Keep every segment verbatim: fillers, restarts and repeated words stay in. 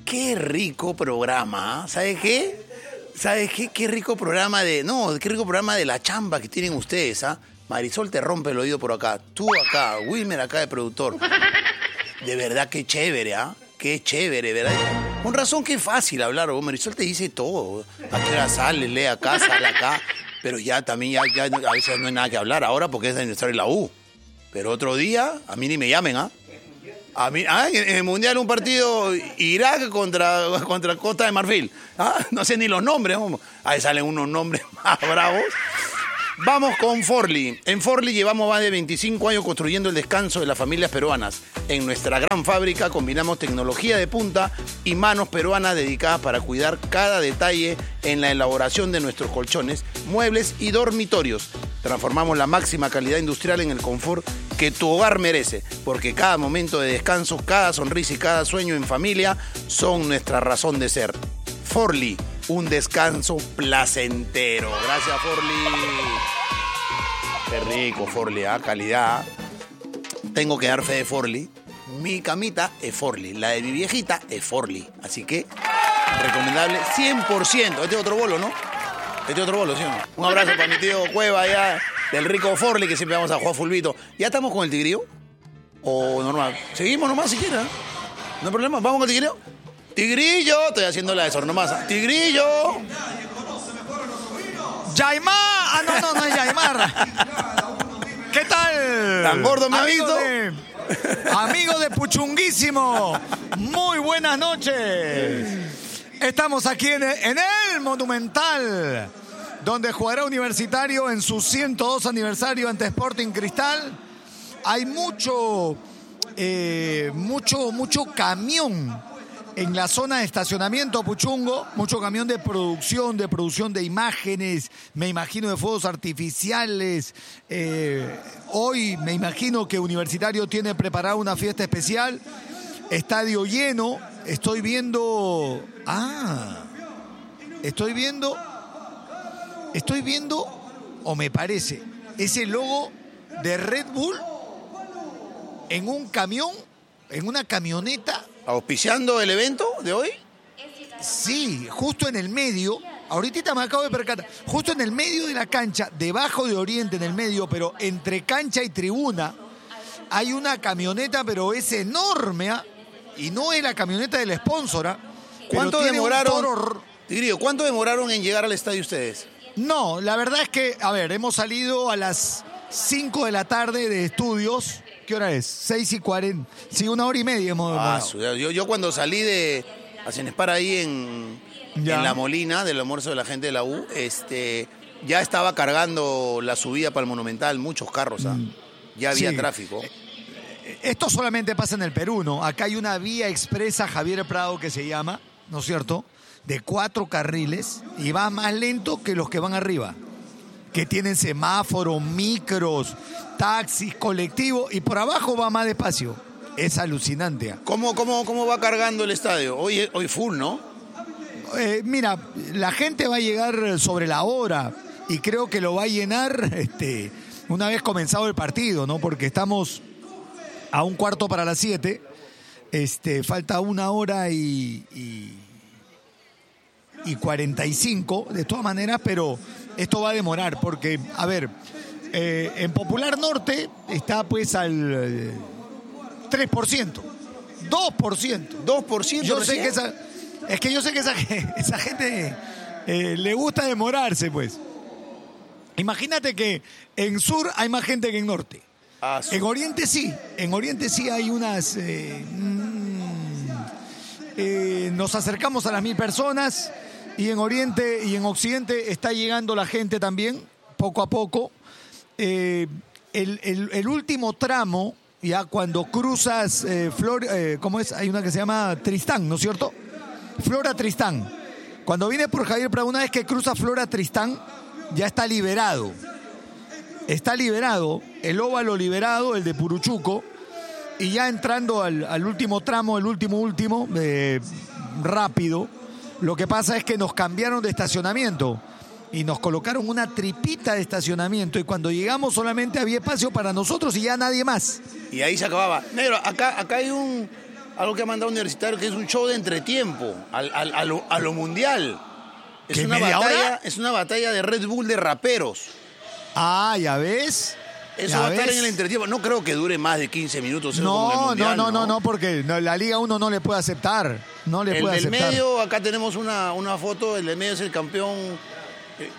qué rico programa, ¿sabes qué? ¿Sabes qué? Qué rico programa de... No, qué rico programa de la chamba que tienen ustedes, ¿ah? Marisol te rompe el oído por acá, tú acá, Wilmer acá de productor. De verdad, qué chévere, ¿ah? Qué chévere, ¿verdad? Con razón, qué fácil hablar, ¿no? Marisol te dice todo. A qué hora sale, lee acá, sale acá. Pero ya también, ya, ya a veces no hay nada que hablar ahora porque es de aniversario de la U. Pero otro día, a mí ni me llamen, ¿ah? A mí, ah, en el Mundial un partido Irak contra, contra Costa de Marfil. ¿Ah? No sé ni los nombres. ¿no? Ahí salen unos nombres más bravos. Vamos con Forli. En Forli llevamos más de veinticinco años construyendo el descanso de las familias peruanas. En nuestra gran fábrica combinamos tecnología de punta y manos peruanas dedicadas para cuidar cada detalle en la elaboración de nuestros colchones, muebles y dormitorios. Transformamos la máxima calidad industrial en el confort que tu hogar merece, porque cada momento de descanso, cada sonrisa y cada sueño en familia son nuestra razón de ser. Forli, un descanso placentero. Gracias, Forli. Qué rico, Forli, ¿ah? Calidad. Tengo que dar fe de Forli. Mi camita es Forli, la de mi viejita es Forli. Así que, recomendable cien por ciento. Este es otro bolo, ¿no? Este es otro bolo, ¿sí o no? Un abrazo para mi tío Cueva allá, del rico Forli, que siempre vamos a jugar fulbito. ¿Ya estamos con el tigrillo? ¿O normal? Seguimos nomás si quieres, ¿eh? No hay problema, vamos con el tigrillo. ¡Tigrillo! Estoy haciendo la de Sornomasa. ¡Tigrillo! ¡Yaimar! Ah, no, no, no es Yaimar. ¿Qué tal? ¿Tan gordo me ha amigo visto? De, amigo de Puchunguísimo. Muy buenas noches. Estamos aquí en el, en el Monumental, donde jugará Universitario en su ciento dos aniversario ante Sporting Cristal. Hay mucho, eh, mucho, mucho camión en la zona de estacionamiento, Puchungo, mucho camión de producción, de producción de imágenes, me imagino de fuegos artificiales. Eh, hoy me imagino que Universitario tiene preparada una fiesta especial, estadio lleno, estoy viendo... Ah, estoy viendo... Estoy viendo, o me parece, ese logo de Red Bull en un camión, en una camioneta. ¿Auspiciando el evento de hoy? Sí, justo en el medio, ahorita me acabo de percatar, justo en el medio de la cancha, debajo de Oriente en el medio, pero entre cancha y tribuna, hay una camioneta, pero es enorme, ¿eh? Y no es la camioneta del sponsor, ¿eh? ¿Cuánto demoraron, Tigrillo, cuánto demoraron en llegar al estadio ustedes? No, la verdad es que, a ver, hemos salido a las cinco de la tarde de estudios. ¿Qué hora es? seis y cuarenta. Sí, una hora y media hemos Ah, demorado. yo, yo cuando salí de Hacenespar ahí en, en La Molina, del almuerzo de la gente de la U, este, ya estaba cargando la subida para el Monumental, muchos carros, ¿ah? Ya había Sí. tráfico. Esto solamente pasa en el Perú, ¿no? Acá hay una vía expresa Javier Prado que se llama, ¿no es cierto?, de cuatro carriles y va más lento que los que van arriba, que tienen semáforos, micros, taxis, colectivos, y por abajo va más despacio. Es alucinante. ¿Cómo, cómo, cómo va cargando el estadio? Hoy, hoy full, ¿no? Eh, mira, la gente va a llegar sobre la hora y creo que lo va a llenar este, una vez comenzado el partido, ¿no? Porque estamos a un cuarto para las siete, este, falta una hora y... y y cuarenta y cinco, de todas maneras, pero esto va a demorar porque, a ver, eh, en Popular Norte está pues al eh, tres por ciento, dos por ciento. dos por ciento Yo sé recién. que esa, es que yo sé que esa, esa gente eh, le gusta demorarse, pues. Imagínate que en Sur hay más gente que en Norte. Ah, su- En Oriente sí, en Oriente sí hay unas... Eh, mm, eh, nos acercamos a las mil personas y en Oriente y en Occidente está llegando la gente también, poco a poco. Eh, el, el- el último tramo, ya cuando cruzas eh, Flor, eh, ¿cómo es? Hay una que se llama Tristán, ¿no es cierto? Flora Tristán. Cuando vienes por Javier Prado, una vez que cruza Flora Tristán, ya está liberado. Está liberado, el óvalo liberado, el de Puruchuco, y ya entrando al, al último tramo, el último último, eh, rápido, lo que pasa es que nos cambiaron de estacionamiento y nos colocaron una tripita de estacionamiento y cuando llegamos solamente había espacio para nosotros y ya nadie más. Y ahí se acababa. Negro, acá, acá hay un algo que ha mandado Universitario, que es un show de entretiempo, al, al, a, lo, a lo mundial. Es ¿Qué, una media batalla, hora? es una batalla de Red Bull de raperos. Ah, ¿ya ves? Eso ¿Ya va a estar ves? en el entretiempo. No creo que dure más de quince minutos. Eso como No, el mundial, no, no, no, no, porque no, la Liga uno no le puede aceptar. No le El puede del aceptar. medio, acá tenemos una, una foto, el del medio es el campeón eh,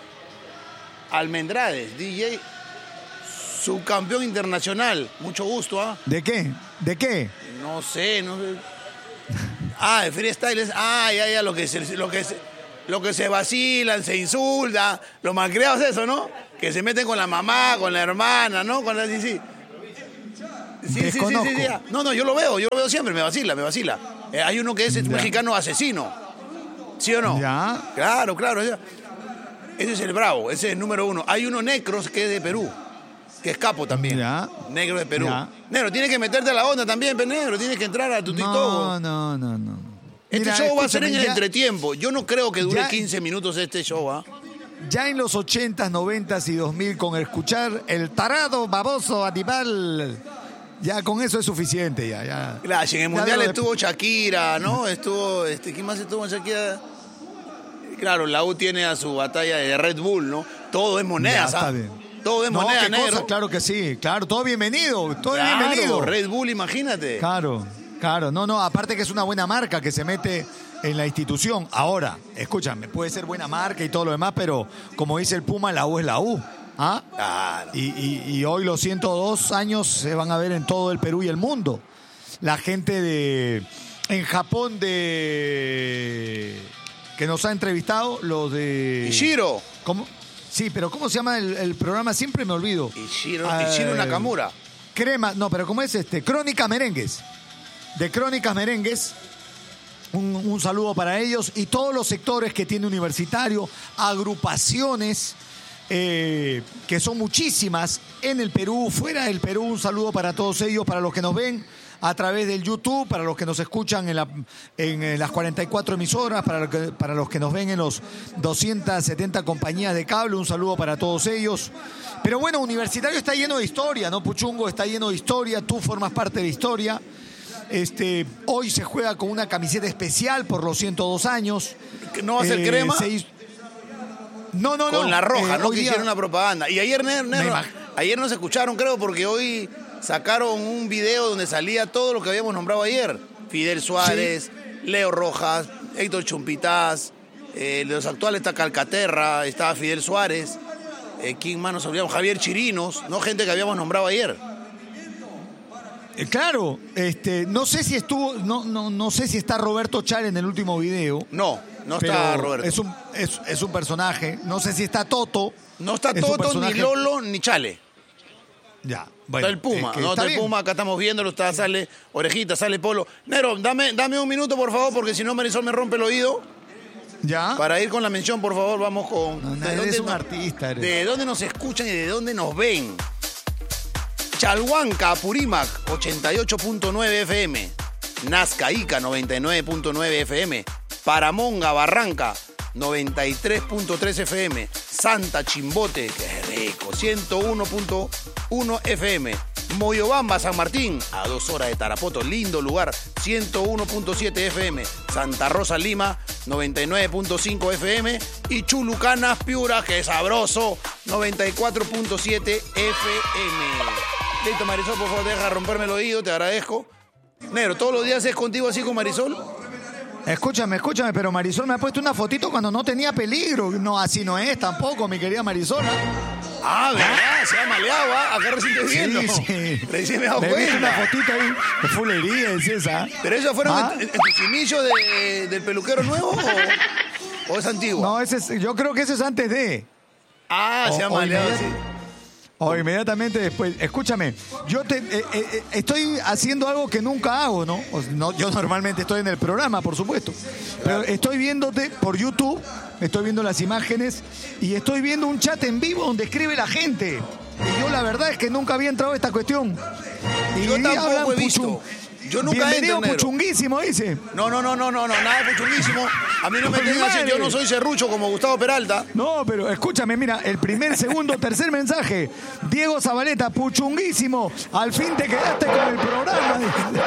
Almendrades, D J, subcampeón internacional. Mucho gusto, ¿ah? ¿De qué? ¿De qué? No sé, no sé. Ah, el freestyle es. Ah, ya, ya, lo que se, lo que se, lo que se vacilan, se insulta, los malcriados, eso, ¿no? Que se meten con la mamá, con la hermana, ¿no? Con la. Sí, sí. Sí, sí, sí, Desconozco. sí, sí. No, no, yo lo veo, yo lo veo siempre, me vacila, me vacila. Eh, hay uno que es Ya. mexicano asesino. ¿Sí o no? Ya. Claro, claro. ya. Ese es el bravo, ese es el número uno. Hay uno Necros que es de Perú, que es capo también. Ya. Negro de Perú. Ya. Negro, tienes que meterte a la onda también, pe, negro. Tienes que entrar a tu TikTok. No, no, no, no. Este Mira, show va a ser en escúchame, el ya- entretiempo. Yo no creo que dure ya- quince minutos este show, ¿ah? Ya en los ochentas, noventas y dos mil, con escuchar el tarado, baboso, animal, ya con eso es suficiente, ya, ya. Claro, si en el Ya Mundial lo de- estuvo Shakira, ¿no? Estuvo, este, ¿quién más estuvo en Shakira? Claro, la U tiene a su batalla de Red Bull, ¿no? Todo es Ya, moneda, está ¿sabes? bien. Todo es No, moneda, qué negro. cosa, claro que sí, claro, todo bienvenido, todo Claro, bienvenido. Red Bull, imagínate. Claro, claro, no, no, aparte que es una buena marca que se mete en la institución. Ahora, escúchame, puede ser buena marca y todo lo demás, pero como dice el Puma, la U es la U. ¿Ah? Claro. Y, y- y hoy los ciento dos años se van a ver en todo el Perú y el mundo. La gente de en Japón de que nos ha entrevistado, los de Ishiro. ¿Cómo? Sí, pero ¿cómo se llama el, el programa? Siempre me olvido. Ishiro, Ah, Ishiro Nakamura. Crema, no, pero ¿cómo es este? Crónicas Merengues. De Crónicas Merengues. Un, un saludo para ellos y todos los sectores que tiene Universitario, agrupaciones, eh, que son muchísimas en el Perú, fuera del Perú. Un saludo para todos ellos, para los que nos ven a través del YouTube, para los que nos escuchan en, la, en, en las cuarenta y cuatro emisoras, para, lo que, para los que nos ven en los doscientas setenta compañías de cable. Un saludo para todos ellos. Pero bueno, Universitario está lleno de historia, ¿no, Puchungo? Está lleno de historia, tú formas parte de la historia. Este, hoy se juega con una camiseta especial por los ciento dos años. ¿No va a ser Eh, crema? se hizo- No, no, no. Con la roja, Eh, ¿no? hoy Que día- hicieron una propaganda. Y ayer, Ner- Ner- Me imag- ayer nos escucharon, creo, porque hoy sacaron un video donde salía todo lo que habíamos nombrado ayer. Fidel Suárez, Leo Rojas, Héctor Chumpitaz, eh, los actuales está Calcaterra, estaba Fidel Suárez, eh, ¿quién más nos olvidamos? Javier Chirinos, ¿no? Gente que habíamos nombrado ayer. Eh, Claro, este, no sé si estuvo, no, no, no sé si está Roberto Char en el último video. No, no pero está Roberto. Es un, es, es un personaje. No sé si está Toto. No está es un Toto, ni personaje- Lolo, ni Chale. Ya, bueno. Está el Puma, es que ¿no? está Está el bien. Puma, acá estamos viéndolo, está, sale Orejita, sale Polo. Nero, dame, dame un minuto, por favor, porque si no Marisol me rompe el oído. Ya. Para ir con la mención, por favor, vamos con... No, no, ¿de eres dónde un no- artista, eres. ¿De dónde nos escuchan y de dónde nos ven? Chalhuanca, Apurímac, ochenta y ocho punto nueve F M. Nazca, Ica, noventa y nueve punto nueve F M. Paramonga, Barranca, noventa y tres punto tres F M. Santa Chimbote, qué rico, ciento uno punto uno F M. Moyobamba, San Martín, a dos horas de Tarapoto, lindo lugar, ciento uno punto siete F M. Santa Rosa, Lima, noventa y nueve punto cinco F M. Y Chulucanas, Piura, que sabroso, noventa y cuatro punto siete F M. Listo, Marisol, por favor, deja romperme el oído, te agradezco. Negro, ¿todos los días es contigo así con Marisol? Escúchame, escúchame, pero Marisol me ha puesto una fotito cuando no tenía peligro. No, así no es tampoco, mi querida Marisol. ¿Ah? Ah, ¿verdad? Se ha maleado, ¿ah? Acá recién estoy viendo. Sí, sí. Recién me he dado Le he visto una cuenta. fotito ahí. De fulería, es esa. ¿Pero esos fueron ¿Ah? en, en tus inicios de- del peluquero nuevo o, o es antiguo? No, ese es, yo creo que ese es antes de. Ah, se ha O- o maleado, inmediat- sí. O inmediatamente después. Escúchame, yo te, eh, eh, eh, estoy haciendo algo que nunca hago, ¿no? O sea, no, yo normalmente estoy en el programa, por supuesto. Pero estoy viéndote por YouTube, estoy viendo las imágenes y estoy viendo un chat en vivo donde escribe la gente. Y yo la verdad es que nunca había entrado a esta cuestión. Y Yo tampoco hablan he visto. puchun- Yo nunca Bienvenido entro, negro. Puchunguísimo, dice. No, no, no, no, no, no, nada de puchunguísimo. A mí no me Con tengan así, madre. yo no soy serrucho como Gustavo Peralta. No, pero escúchame, mira, el primer, segundo, tercer mensaje. Diego Zabaleta, Puchunguísimo. Al fin te quedaste con el programa.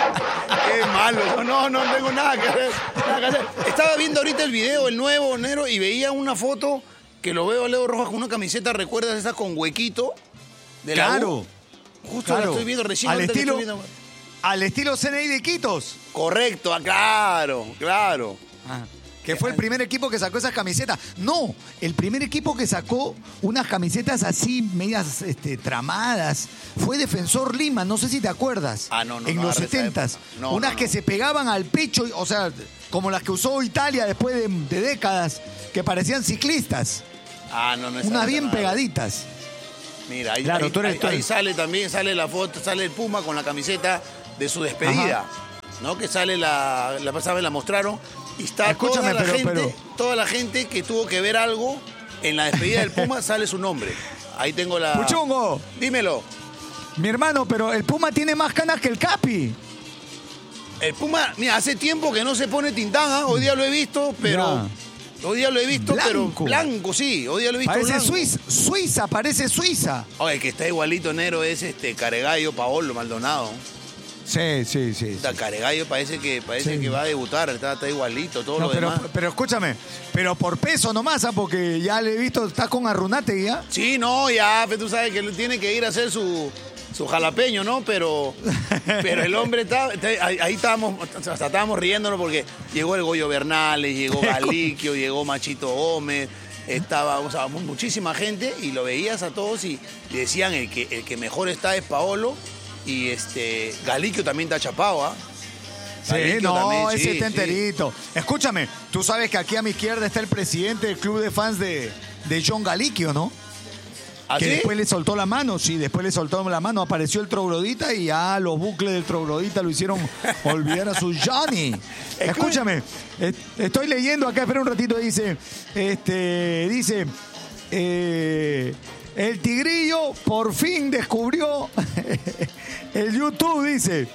Qué malo, no, no, no tengo nada que hacer, nada que hacer. Estaba viendo ahorita el video, el nuevo, negro, y veía una foto que lo veo a Leo Rojas con una camiseta, ¿recuerdas esa con huequito? De la Claro. U. Justo Claro. la estoy viendo recién. Al ahorita que estilo, estoy viendo. al estilo C N I de Quitos. Correcto, ah, claro, claro. Ah, que fue el primer equipo que sacó esas camisetas. No, el primer equipo que sacó unas camisetas así, medias este, tramadas, fue Defensor Lima, no sé si te acuerdas. Ah, no, no, En no, los agarré esa setentas. época. No, unas no, que no. se pegaban al pecho, o sea, como las que usó Italia después de, de décadas, que parecían ciclistas. Ah, no, no es Unas esa, bien no. pegaditas. Mira, ahí, Claro, ahí- tú eres- ahí- tú eres- ahí sale también, sale la foto, sale el Puma con la camiseta de su despedida, Ajá. ¿no? Que sale la, la pasada vez la mostraron y está Escúchame, toda la pero- gente, pero- toda la gente que tuvo que ver algo en la despedida del Puma sale su nombre. Ahí tengo la. Puchungo, Dímelo. mi hermano, pero el Puma tiene más canas que el Capi. El Puma, mira, hace tiempo que no se pone Tintán, ¿ah? Hoy día lo he visto, pero hoy día lo he visto, Blanco. pero blanco, sí. Hoy día lo he visto Parece blanco. Suiza, Suiza, parece Suiza. Oye, el que está igualito negro es este Caregallo Paolo Maldonado. Sí, sí, sí. Está Caregallo parece que parece Sí. que va a debutar, está, está igualito, todo No, lo pero, demás. pero escúchame, pero por peso nomás, ¿ah? Porque ya le he visto, está con Arrunate ya. Sí, no, ya, pero tú sabes que él tiene que ir a hacer su, su jalapeño, ¿no? Pero, pero el hombre está, está- ahí, ahí estábamos, hasta estábamos riéndonos porque llegó el Goyo Bernales, llegó Galiquio, llegó Machito Gómez, estaba, o sea, muchísima gente y lo veías a todos y decían el que, el que mejor está es Paolo y este Galiquio también está chapado, ¿ah? Sí, Galiquio no, también, ese sí, está sí. enterito. Escúchame, tú sabes que aquí a mi izquierda está el presidente del club de fans de, de John Galiquio, ¿no? ¿Ah, Que sí? después le soltó la mano, sí, después le soltó la mano, apareció el troglodita y ya los bucles del troglodita lo hicieron olvidar a su Johnny. Escúchame, est- estoy leyendo acá, espera un ratito, dice, este, dice, eh, el tigrillo por fin descubrió el YouTube, dice.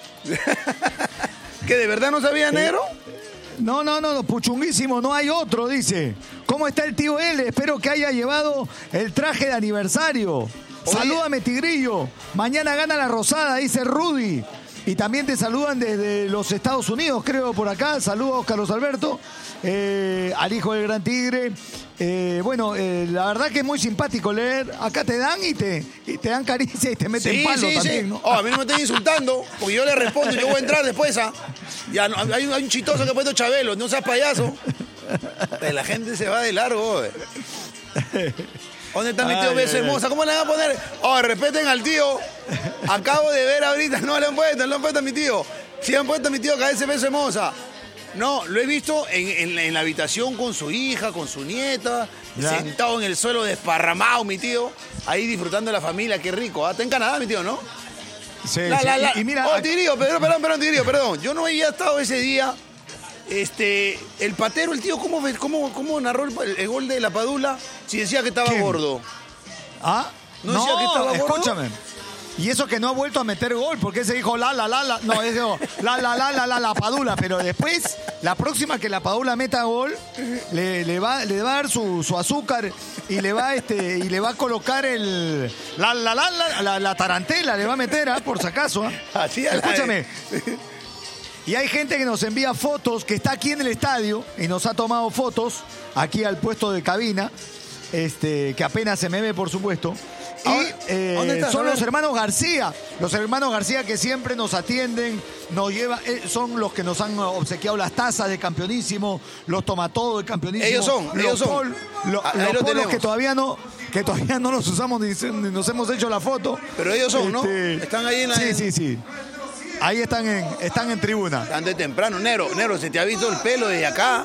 ¿Que de verdad no sabía negro? No, no, no, puchunguísimo, no hay otro, dice. ¿Cómo está el tío L? Espero que haya llevado el traje de aniversario. Oye. Salúdame, Tigrillo. Mañana gana la Rosada, dice Rudy. Y también te saludan desde los Estados Unidos, creo, por acá. Saludos, Carlos Alberto, eh, al hijo del Gran Tigre. Eh, bueno, eh, la verdad que es muy simpático leer. Acá te dan y te, y te dan caricia y te meten Sí, palo sí, también, sí. ¿no? Oh, a mí no me estén insultando, porque yo le respondo, yo voy a entrar después, ¿ah? Ya, no, hay, un- hay un chitoso que ha puesto Chabelo, no seas payaso. La gente se va de largo, oye. ¿Dónde está mi tío Ay, Beso ay, ay. Hermosa? ¿Cómo le van a poner? Oh, respeten al tío. Acabo de ver ahorita, no le han puesto, no le han puesto a mi tío. Sí han puesto a mi tío acá ese Beso Hermosa. No, lo he visto en, en- en la habitación con su hija, con su nieta, Ya. sentado en el suelo desparramado, mi tío, ahí disfrutando de la familia, qué rico. ¿Ah? Está en Canadá, mi tío, ¿no? Sí, La, sí. la, la. Y, y mira, Oh, aquí- Tigrillo, perdón, perdón, perdón, Tigrillo, perdón. Yo no había estado ese día. Este, el patero, el tío, ¿cómo, cómo, cómo narró el, el gol de la Padula? Si decía que estaba ¿Quién? gordo. ¿Ah? ¿No No, decía que estaba gordo? escúchame. Y eso que no ha vuelto a meter gol, porque ese dijo la, la, la, la. No, ese dijo la, la, la, la, la, la Padula. Pero después, la próxima que la Padula meta gol, le, le, va, le va a dar su, su azúcar y le va este y le va a colocar el. La, la, la, la, la, la tarantela, le va a meter, ¿ah? Por si acaso. ¿ah? Así a la- Escúchame. Y hay gente que nos envía fotos, que está aquí en el estadio y nos ha tomado fotos aquí al puesto de cabina, este, que apenas se me ve, por supuesto. Y ¿Dónde- eh, dónde estás? son A ver. los hermanos García, los hermanos García que siempre nos atienden, nos llevan, eh, son los que nos han obsequiado las tazas de campeonísimo, los tomatodos de campeonísimo. Ellos son, los ellos son. pol- lo- Ah, ahí los lo polos tenemos. que todavía no, que todavía no los usamos ni, se- ni nos hemos hecho la foto. Pero ellos son, ¿no? Este, Están ahí en la- Sí, sí, sí. Ahí están en, están en tribuna. Están de temprano. Nero, Nero, se te ha visto el pelo desde acá.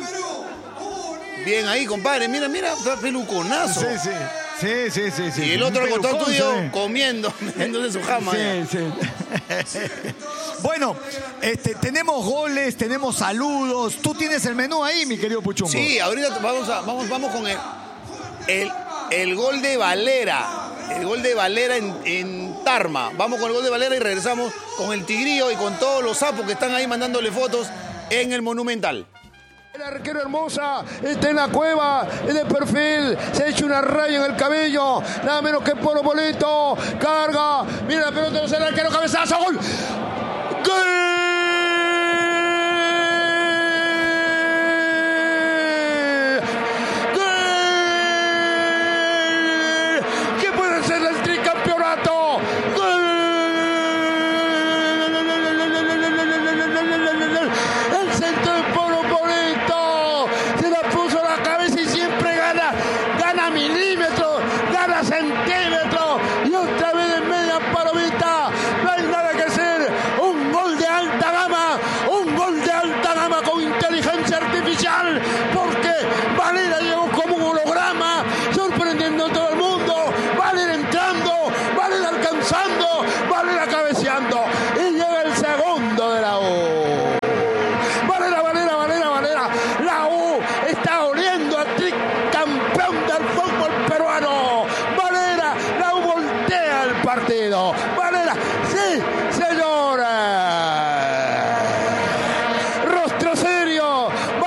Bien ahí, compadre. Mira, mira, está peluconazo. Sí, sí. Sí, sí, sí, sí. Y el otro al Pelucón costado se tuyo ve. comiendo, metiéndose su jama. ya. Sí, sí. Bueno, este, tenemos goles, tenemos saludos. Tú tienes el menú ahí, mi querido Puchungo. Sí, ahorita vamos, a, vamos, vamos con el, el, el gol de Valera. El gol de Valera en, en Tarma. Vamos con el gol de Valera y regresamos con el Tigrillo y con todos los sapos que están ahí mandándole fotos en el Monumental. El arquero Hermosa está en la cueva, en el perfil, se ha hecho una raya en el cabello, nada menos que Polo Polito, carga, mira la pelota, no sé, el arquero, cabezazo, gol. ¡Gol! Porque Valera llegó como un holograma, sorprendiendo a todo el mundo. Valera entrando, Valera alcanzando, Valera cabeceando. Y llega el segundo de la U. Valera, Valera, Valera, Valera. La U está oliendo a tricampeón del fútbol peruano. Valera, la U voltea el partido. Valera, sí, señora. Rostro serio.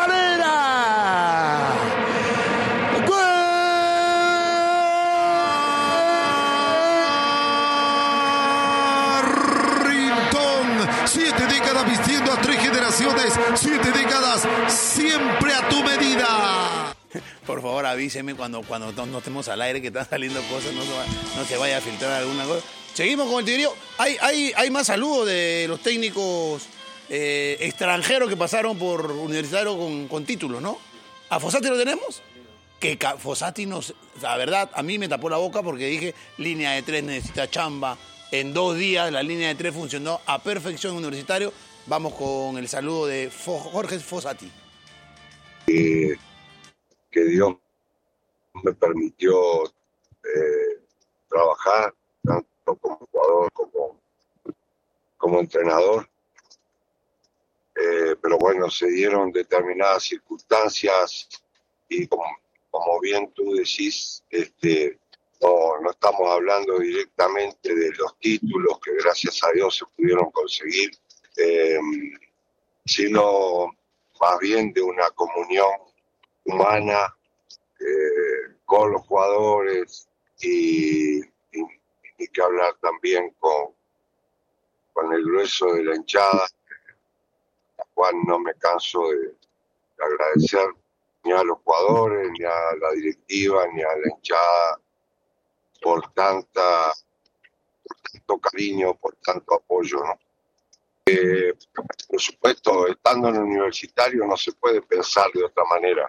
Vistiendo a tres generaciones, siete décadas, siempre a tu medida. Por favor, avíseme cuando, cuando no estemos al aire que están saliendo cosas, no se, va, no se vaya a filtrar alguna cosa. Seguimos con el Tigrillo. Hay, hay, hay más saludos de los técnicos eh, extranjeros que pasaron por Universitario con, con títulos, ¿no? ¿A Fossati lo tenemos? Que Fossati nos... La verdad, a mí me tapó la boca porque dije, línea de tres necesita chamba. En dos días la línea de tres funcionó a perfección en Universitario. Vamos con el saludo de Jorge Fossati. Eh, que Dios me permitió eh, trabajar, tanto como jugador como, como entrenador. Eh, pero bueno, se dieron determinadas circunstancias y como, como bien tú decís, este, no, no estamos hablando directamente de los títulos que gracias a Dios se pudieron conseguir, eh, sino más bien de una comunión humana eh, con los jugadores y, y, y que hablar también con, con el grueso de la hinchada, a cual no me canso de, de agradecer ni a los jugadores, ni a la directiva, ni a la hinchada por tanta, por tanto cariño, por tanto apoyo, ¿no? Eh, por supuesto, estando en el Universitario no se puede pensar de otra manera.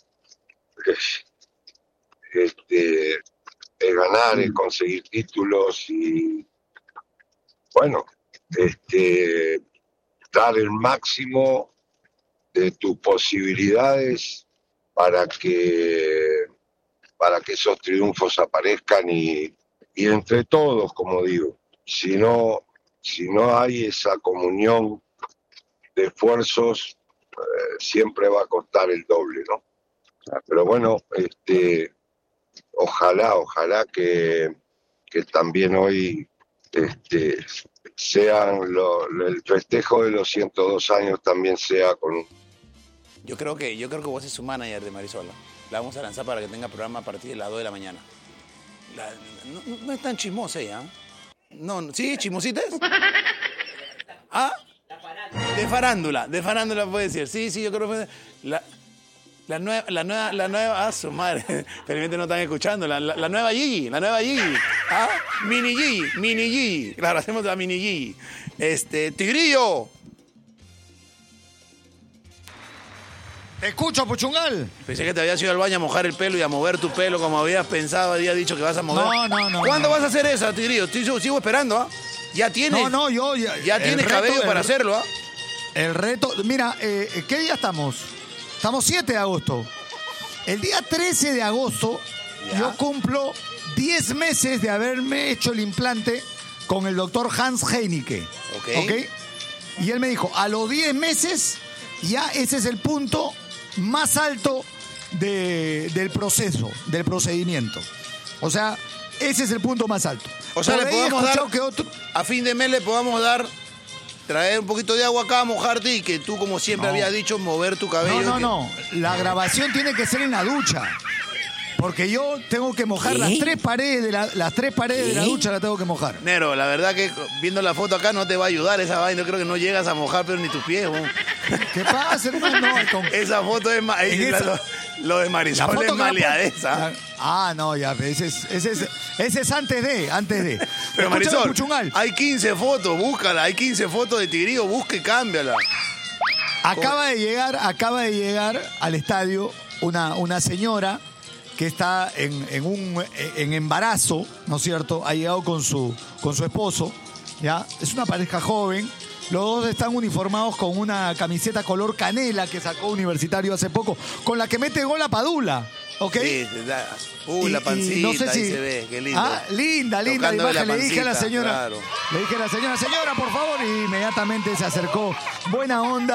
Este, es ganar, es conseguir títulos y, bueno, este, dar el máximo de tus posibilidades para que, para que esos triunfos aparezcan y, y entre todos, como digo, si no... Si no hay esa comunión de esfuerzos, eh, siempre va a costar el doble, ¿no? Pero bueno, este, ojalá, ojalá que, que también hoy este, sean lo, el festejo de los ciento dos años también sea con un... Yo creo que, yo creo que vos sos su manager de Marisola. La vamos a lanzar para que tenga programa a partir de las dos de la mañana. La, no, no, no es tan chismosa ella, ¿eh? No, ¿sí? ¿Chismositas? ¿Ah? De farándula, de farándula puede decir. Sí, sí, yo creo que la, la nueva, la nueva, la nueva, ah, su madre, felizmente no están escuchando, la, la, la nueva Gigi, la nueva Gigi, ¿ah? Mini Gigi, mini Gigi, claro, hacemos la mini Gigi. Este, Tigrillo. Te escucho, Puchungal. Pensé que te habías ido al baño a mojar el pelo y a mover tu pelo como habías pensado, habías dicho que vas a mover. No, no, no. ¿Cuándo no. vas a hacer eso, Tigrillo? Sigo, sigo esperando, ¿ah? Ya tienes. No, no, yo ya. Ya tienes reto, cabello el, para hacerlo, ¿ah? El reto. Mira, eh, ¿qué día estamos? Estamos siete de agosto. El día trece de agosto, ya. Yo cumplo diez meses de haberme hecho el implante con el doctor Hans Heineke. Ok. ¿Ok? Y él me dijo, a los diez meses, ya ese es el punto más alto de, del proceso, del procedimiento. O sea, Ese es el punto más alto. O sea, Por le ahí he podemos dar, escuchado que otro... a fin de mes le podamos dar, traer un poquito de agua acá, mojarte y que tú, como siempre No. habías dicho, mover tu cabello. No, no, que- no. La grabación tiene que ser en la ducha. Porque yo tengo que mojar ¿Qué? las tres paredes de la, las tres paredes de la ¿Qué? ducha, la tengo que mojar. Nero, la verdad que viendo la foto acá no te va a ayudar esa vaina. Yo creo que no llegas a mojar, pero ni tus pies. ¿no? ¿Qué pasa, hermano? Con- Esa foto es... ma- En la- esa- lo, lo de Marisol es que la pon- maleadeza. la- Ah, no, ya, ese es, ese es, ese es antes de, antes de. Pero Escúchame, Marisol, Puchungal. hay quince fotos, búscala. Hay quince fotos de Tigrillo, busca y cámbiala. Acaba de llegar, acaba de llegar al estadio una, una señora que está en, en un en embarazo, ¿no es cierto? Ha llegado con su, con su esposo, ¿ya? Es una pareja joven. Los dos están uniformados con una camiseta color canela que sacó Universitario hace poco, con la que mete gol a Padula, ¿ok? Sí, da- Uy, Y- la y pancita, no sé ahí si- se ve, qué lindo. Ah, linda, linda la Tocándole imagen. la Le dije a la pancita, señora, claro. le dije a la señora, señora, por favor, y inmediatamente se acercó. Buena onda.